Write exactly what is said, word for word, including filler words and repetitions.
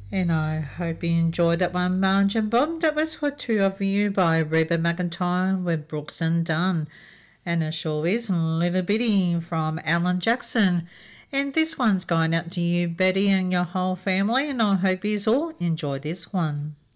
And I hope you enjoyed that one, Marge and Bob. That was For Two of You by Reba McEntire with Brooks and Dunn. And it sure is Little Bitty from Alan Jackson. And this one's going out to you, Betty, and your whole family. And I hope you all enjoy this one.